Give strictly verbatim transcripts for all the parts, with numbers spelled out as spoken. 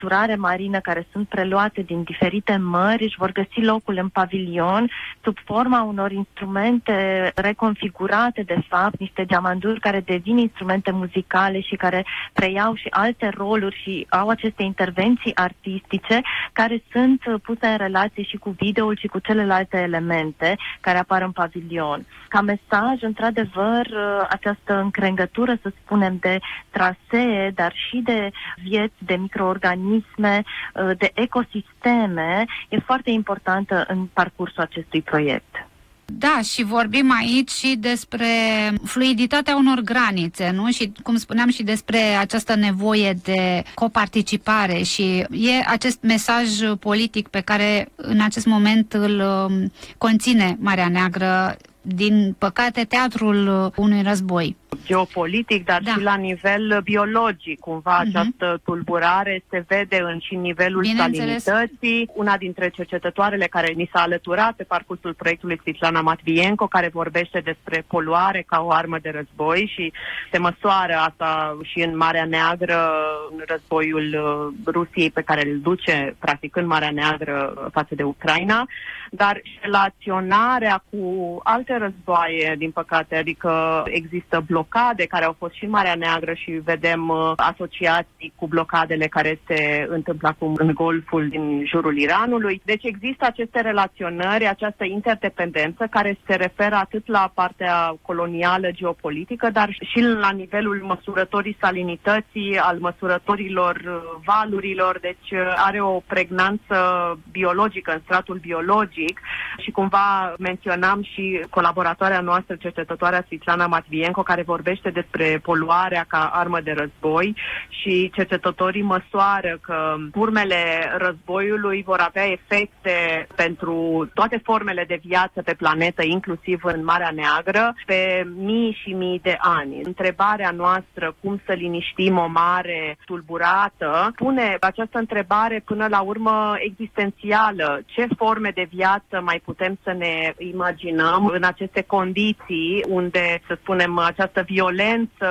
păsturare marină care sunt preluate din diferite mări își vor găsi locul în pavilion sub forma unor instrumente reconfigurate, de fapt, niște geamanduri care devin instrumente muzicale și care preiau și alte roluri și au aceste intervenții artistice care sunt puse în relație și cu videoul și cu celelalte elemente care apar în pavilion. Ca mesaj, într-adevăr, această încrengătură, să spunem, de trasee, dar și de vieți, de microorganisme, de ecosisteme, e foarte importantă în parcursul acestui proiect. Da, și vorbim aici și despre fluiditatea unor granițe, nu? Și, cum spuneam, și despre această nevoie de coparticipare și e acest mesaj politic pe care în acest moment îl conține Marea Neagră, din păcate, teatrul unui război. Geopolitic, dar da. și la nivel biologic. Cumva uh-huh. această tulburare se vede în și nivelul salinității. Una dintre cercetătoarele care ni s-a alăturat pe parcursul proiectului, Svitlana Matvienko, care vorbește despre poluare ca o armă de război și se măsoară asta și în Marea Neagră, în războiul Rusiei pe care îl duce practic în Marea Neagră față de Ucraina, dar relaționarea cu alte războaie, din păcate, adică există blocade care au fost și în Marea Neagră și vedem uh, asociații cu blocadele care se întâmplă acum în Golful din jurul Iranului. Deci există aceste relaționări, această interdependență care se referă atât la partea colonială geopolitică, dar și la nivelul măsurătorii salinității, al măsurătorilor valurilor, deci are o pregnanță biologică, în stratul biologic și cumva menționam și colaboratoarea noastră, cercetătoarea Svitlana Matvienko, care vorbește despre poluarea ca armă de război și cercetătorii măsoară că urmele războiului vor avea efecte pentru toate formele de viață pe planetă, inclusiv în Marea Neagră, pe mii și mii de ani. Întrebarea noastră, cum să liniștim o mare tulburată, pune această întrebare până la urmă existențială. Ce forme de viață mai putem să ne imaginăm în aceste condiții unde, să spunem, această violență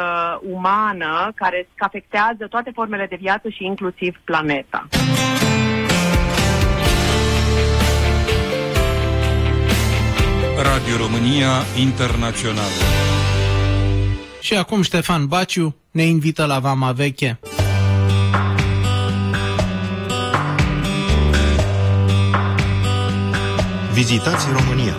umană care afectează toate formele de viață și inclusiv planeta. Radio România Internațională. Și acum Ștefan Baciu ne invită la Vama Veche. Vizitați România.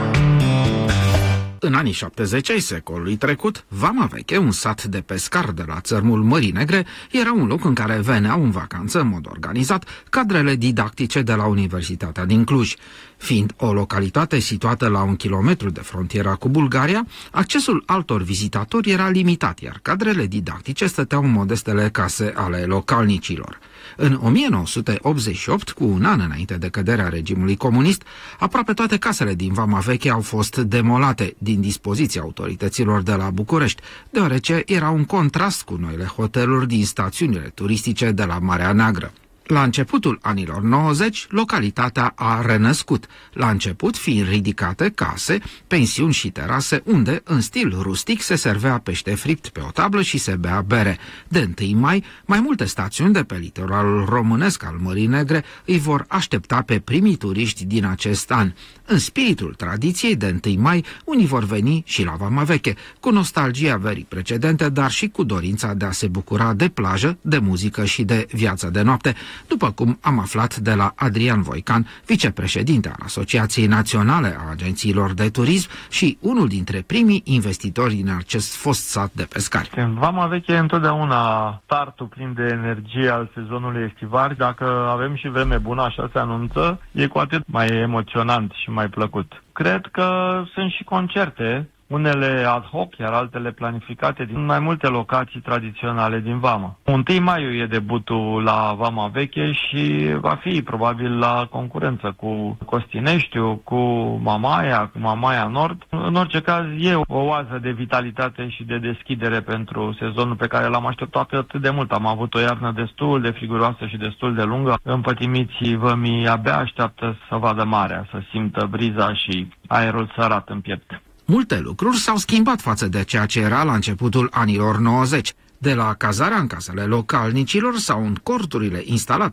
În anii șaptezeci ai secolului trecut, Vama Veche, un sat de pescar de la țărmul Mării Negre, era un loc în care veneau în vacanță în mod organizat cadrele didactice de la Universitatea din Cluj. Fiind o localitate situată la un kilometru de frontiera cu Bulgaria, accesul altor vizitatori era limitat, iar cadrele didactice stăteau în modestele case ale localnicilor. În o mie nouă sute optzeci și opt, cu un an înainte de căderea regimului comunist, aproape toate casele din Vama Veche au fost demolate din dispoziția autorităților de la București, deoarece era un contrast cu noile hoteluri din stațiunile turistice de la Marea Neagră. La începutul anilor nouăzeci, localitatea a renăscut, la început fiind ridicate case, pensiuni și terase unde, în stil rustic, se servea pește fript pe o tablă și se bea bere. De întâi mai, mai multe stațiuni de pe litoralul românesc al Mării Negre îi vor aștepta pe primii turiști din acest an. În spiritul tradiției de întâi mai, unii vor veni și la Vama Veche, cu nostalgia verii precedente, dar și cu dorința de a se bucura de plajă, de muzică și de viață de noapte, după cum am aflat de la Adrian Voican, vicepreședinte al Asociației Naționale a Agențiilor de Turism și unul dintre primii investitori din acest fost sat de pescari. În Vama Veche e întotdeauna startul plin de energie al sezonului estivar. Dacă avem și vreme bună, așa se anunță, e cu atât mai emoționant și mai plăcut. Cred că sunt și concerte, unele ad hoc, iar altele planificate din mai multe locații tradiționale din Vama. întâi mai e debutul la Vama Veche și va fi probabil la concurență cu Costineștiu, cu Mamaia, cu Mamaia Nord. În orice caz e o oază de vitalitate și de deschidere pentru sezonul pe care l-am așteptat atât de mult. Am avut o iarnă destul de friguroasă și destul de lungă. Împătimiții vămii abia așteaptă să vadă marea, să simtă briza și aerul sărat în piept. Multe lucruri s-au schimbat față de ceea ce era la începutul anilor nouăzeci. De la cazarea în casele localnicilor sau în corturile instalate